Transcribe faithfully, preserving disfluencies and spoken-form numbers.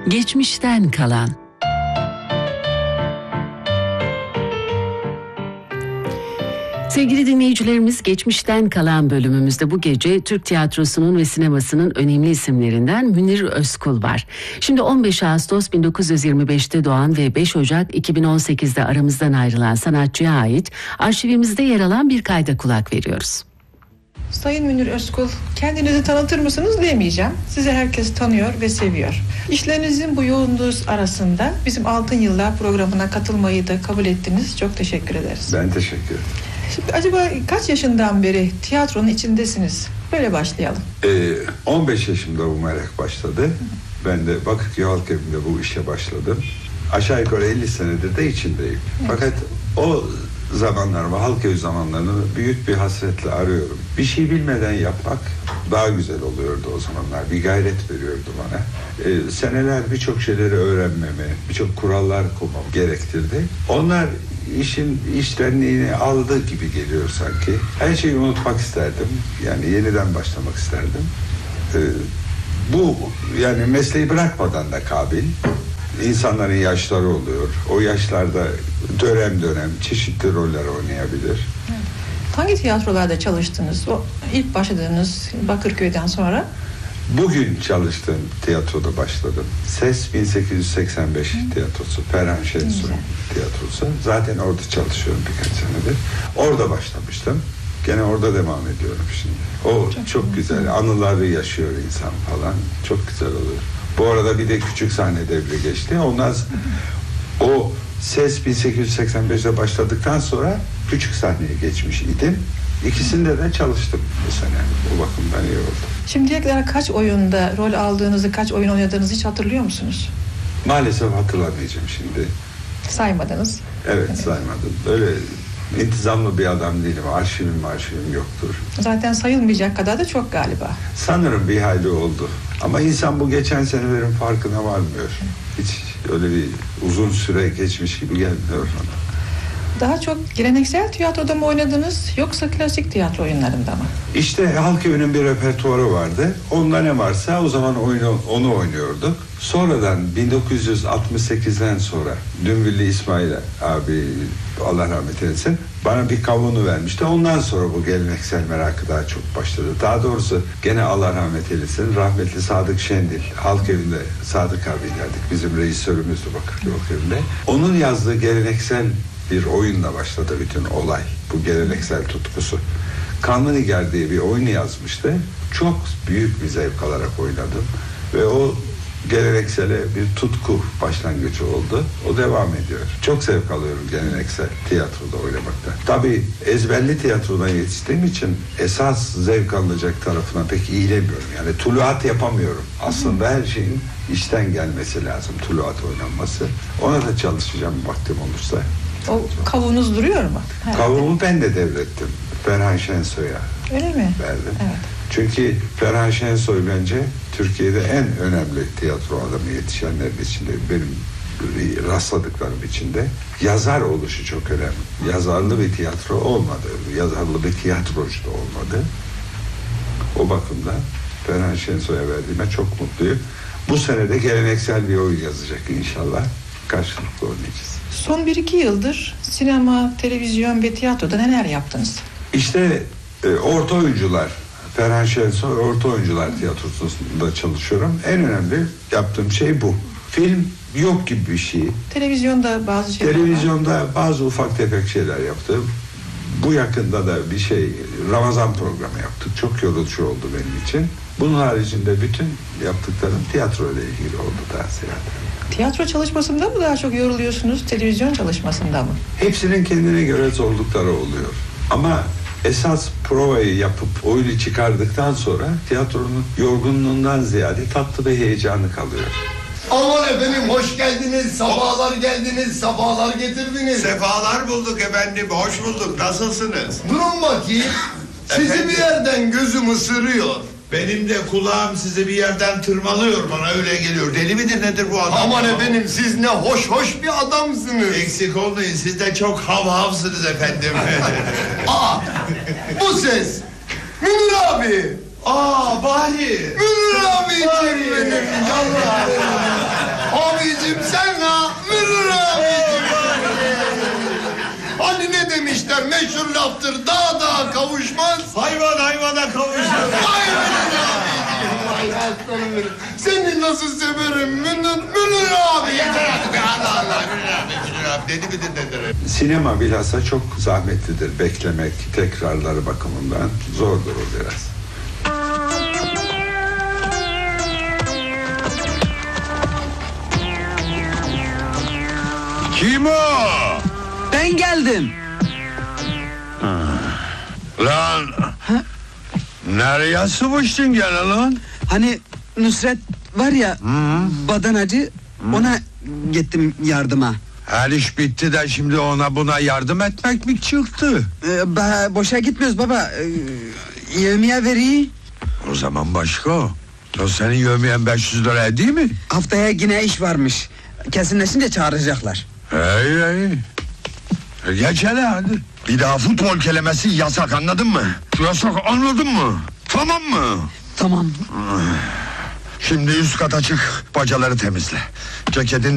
Geçmişten kalan. Sevgili dinleyicilerimiz, geçmişten kalan bölümümüzde bu gece Türk tiyatrosunun ve sinemasının önemli isimlerinden Münir Özkul var. Şimdi on beş Ağustos bin dokuz yüz yirmi beşte doğan ve beş Ocak iki bin on sekizde aramızdan ayrılan sanatçıya ait arşivimizde yer alan bir kayda kulak veriyoruz. Sayın Münir Özkul, kendinizi tanıtır mısınız demeyeceğim. Sizi herkes tanıyor ve seviyor. İşlerinizin bu yoğunluğu arasında bizim Altın Yıllar programına katılmayı da kabul ettiniz. Çok teşekkür ederiz. Ben teşekkür ederim. Şimdi acaba kaç yaşından beri tiyatronun içindesiniz? Böyle başlayalım. Ee, on beş yaşımda bu merak başladı. Ben de Bakırköy Halk Evi'nde bu işe başladım. Aşağı yukarı elli senedir de içindeyim. Evet. Fakat o zamanlarımı, halk evi zamanlarını büyük bir hasretle arıyorum. Bir şey bilmeden yapmak daha güzel oluyordu o zamanlar. Bir gayret veriyordu bana. Ee, seneler birçok şeyleri öğrenmemi, birçok kurallar koymam gerektirdi. Onlar işin iştenliğini aldı gibi geliyor sanki. Her şeyi unutmak isterdim. Yani yeniden başlamak isterdim. Ee, bu yani mesleği bırakmadan da kabil. İnsanların yaşları oluyor. O yaşlarda dönem dönem çeşitli roller oynayabilir. Evet. Hangi tiyatrolarda çalıştınız? O ilk başladığınız Bakırköy'den sonra? Bugün çalıştığım tiyatroda başladım. Ses bin sekiz yüz seksen beş Hı. tiyatrosu, Ferhan Şensoy tiyatrosu. Zaten orada çalışıyorum birkaç senedir. Orada başlamıştım. Gene orada devam ediyorum şimdi. O çok, çok güzel. Anıları yaşıyor insan falan. Çok güzel oluyor. Bu arada bir de küçük sahne devri geçti. Ondan o Ses bin sekiz yüz seksen beşte başladıktan sonra küçük sahneye geçmiş idim. İkisinde de çalıştım bu sene. O bakımdan iyi oldu. Şimdiye kadar kaç oyunda rol aldığınızı, kaç oyun oynadığınızı hiç hatırlıyor musunuz? Maalesef hatırlamayacağım şimdi. Saymadınız. Evet, evet. saymadım. Öyle intizamlı bir adam değilim. Arşivim arşivim yoktur. Zaten sayılmayacak kadar da çok galiba. Sanırım bir hayli oldu. Ama insan bu geçen senelerin farkına varmıyor. Hiç öyle bir uzun süre geçmiş gibi gelmiyor bana. Daha çok geleneksel tiyatroda mı oynadınız yoksa klasik tiyatro oyunlarında mı? İşte Halk Evi'nin bir repertuarı vardı. Onda ne varsa o zaman oyunu, onu oynuyorduk. Sonradan bin dokuz yüz altmış sekizden sonra Dünvilli İsmail abi, Allah rahmet eylesin, bana bir kavunu vermişti. Ondan sonra bu geleneksel merakı daha çok başladı. Daha doğrusu gene Allah rahmet eylesin, rahmetli Sadık Şendil, Halk Evi'nde Sadık abi geldik. Bizim reisörümüzdü Bakırköy Halk Evi'nde. Onun yazdığı geleneksel bir oyunla başladı bütün olay. Bu geleneksel tutkusu. Kanlı Nigar diye bir oyunu yazmıştı. Çok büyük bir zevk alarak oynadım. Ve o geleneksele bir tutku başlangıcı oldu. O devam ediyor. Çok zevk alıyorum geleneksel tiyatroda oynamaktan. Tabii ezberli tiyatrodan yetiştiğim için esas zevk alınacak tarafına pek eğilemiyorum. Yani tuluat yapamıyorum. Aslında her şeyin içten gelmesi lazım. Tuluat oynanması. Ona da çalışacağım vaktim olursa. O kavunuz duruyor mu? Kavuğumu ben de devrettim. Ferhan Şensoy'a. Öyle mi? Verdim. Evet. Çünkü Ferhan Şensoy bence Türkiye'de en önemli tiyatro adamı yetişenlerin içinde, benim rastladıklarım içinde. Yazar oluşu çok önemli. Yazarlı bir tiyatro olmadı. Yazarlı bir tiyatrocu da olmadı. O bakımdan Ferhan Şensoy'a verdiğime çok mutluyum. Bu sene de geleneksel bir oyun yazacak inşallah. Karşılıklı oynayacağız. Son bir iki yıldır sinema, televizyon ve tiyatroda neler yaptınız? İşte e, orta oyuncular, Ferhan Şensoy Orta Oyuncular Tiyatrosu'nda çalışıyorum. En önemli yaptığım şey bu. Film yok gibi bir şey. Televizyonda bazı şeyler Televizyonda var. bazı ufak tefek şeyler yaptım. Bu yakında da bir şey, Ramazan programı yaptık. Çok yorucu oldu benim için. Bunun haricinde bütün yaptıklarım tiyatro ile ilgili oldu daha ziyade. Tiyatro çalışmasında mı daha çok yoruluyorsunuz, televizyon çalışmasında mı? Hepsinin kendine göre zorlukları oluyor. Ama esas provayı yapıp oyunu çıkardıktan sonra tiyatronun yorgunluğundan ziyade tatlı bir heyecanı kalıyor. Aman efendim, hoş geldiniz, sabahlar geldiniz, sabahlar getirdiniz. Sefalar bulduk efendim, hoş bulduk. Nasılsınız? Durun bakayım, sizi Efendim? bir yerden gözüm ısırıyor. Benim de kulağım sizi bir yerden tırmalıyor, bana öyle geliyor. Deli midir nedir bu adam? Aman ya? efendim, siz ne hoş hoş bir adamsınız. Eksik olmayın, siz de çok havhavsınız efendim. Aa, bu ses, Münir abi. Aa, Bahri. Münir abiciğim benim, canım. Abicim sen ha, Münir abicim. Hani ne demişler, meşhur laftır, dağ dağa kavuşmaz. Hayvan hayvana kavuşur. Ay Münir abicim, ay aslanım benim. Seni nasıl severim Münir, Münir abi. Yeter artık be, Allah Allah. Münir abi, Münir abi. Dedi mi dedi. Sinema bilhassa çok zahmetlidir. Beklemek, tekrarları bakımından zordur o biraz. Kim o? Ben geldim. Lan. Nereye sıvıştın gene lan? Hani Nusret var ya, badanacı, ona gittim yardıma. Her iş bitti de şimdi ona buna yardım etmek mi çıktı? Ee, ba- boşa gitmiyoruz baba. Ee, yemeğe vereyim. O zaman başka o. O senin yövmeyen beş yüz lira değil mi? Haftaya yine iş varmış. Kesinleşince çağıracaklar. Hey hey. E, Geç hele hadi. Bir daha futbol kelimesi yasak, anladın mı? Yasak, anladın mı? Tamam mı? Tamam. Şimdi üst kata çık, bacaları temizle. Ceketin